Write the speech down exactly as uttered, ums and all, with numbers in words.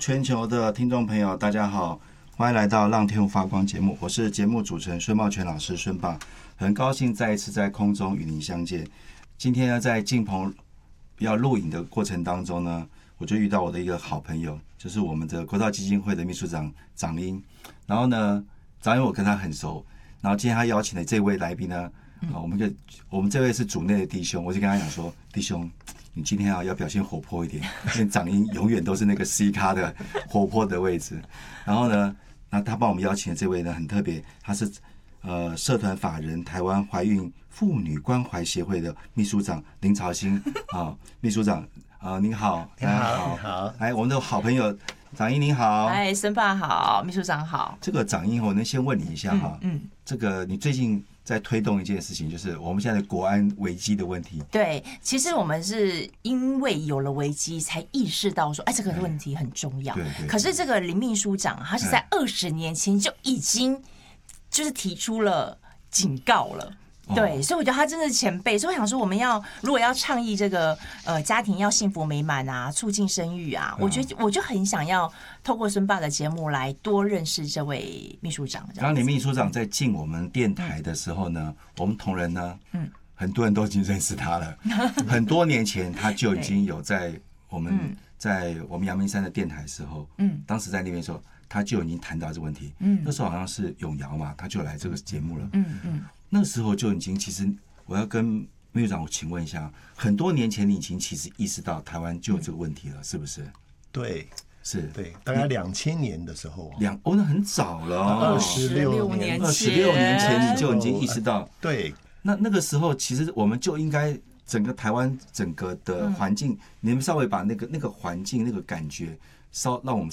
全球的听众朋友，大家好，欢迎来到《让天赋发光》节目，我是节目主持人孙茂全老师孙爸，很高兴再一次在空中与您相见。今天呢，在进棚要录影的过程当中呢，我就遇到我的一个好朋友，就是我们的国道基金会的秘书长长英。然后呢，长英我跟他很熟，然后今天他邀请的这位来宾呢，啊，我们个我们这位是组内的弟兄，我就跟他讲说，弟兄，你今天啊要表现活泼一点，因为长英永远都是那个 C 咖的活泼的位置。然后呢，那他帮我们邀请的这位呢很特别，他是呃社团法人台湾怀孕妇女关怀协会的秘书长林朝兴啊，秘书长啊，您好， 你好，你好， 哎，我们的好朋友长英您好， 哎，孙爸好，秘书长好。 这个长英，我能先问你一下哈， 嗯，嗯这个你最近在推动一件事情，就是我们现在的国安危机的问题。 对，其实我们是因为有了危机，才意识到说，哎，这个问题很重要。 对对。 可是这个林秘书长，他是在二十年前就已经就是提出了警告了。对，所以我觉得他真的是前辈，所以我想说，我们要如果要倡议这个呃家庭要幸福美满啊，促进生育啊，我觉得我就很想要透过孙爸的节目来多认识这位秘书长。 刚刚林秘书长在进我们电台的时候呢，我们同仁呢，嗯，很多人都已经认识他了，很多年前他就已经有在我们在我们阳明山的电台的时候，嗯，当时在那边的时候，他就已经谈到这个问题，嗯，那时候好像是永尧嘛，他就来这个节目了，嗯嗯。那时候就已经，其实我要跟秘书长，我请问一下，很多年前你已经其实意识到台湾就有这个问题了，是不是？ 对， 是， 对，大概两千年的时候， 两哦，那很早了， 二十六年， 二十六年前你就已经意识到， 对， 那那个时候其实我们就应该整个台湾整个的环境，你们稍微把那个那个环境那个感觉稍让我们